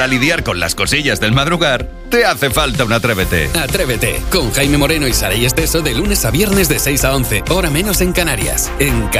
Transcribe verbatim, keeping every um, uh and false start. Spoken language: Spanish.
para lidiar con las cosillas del madrugar, te hace falta un Atrévete. Atrévete, con Jaime Moreno y Saray Esteso de lunes a viernes de seis a once, hora menos en Canarias. En Canarias.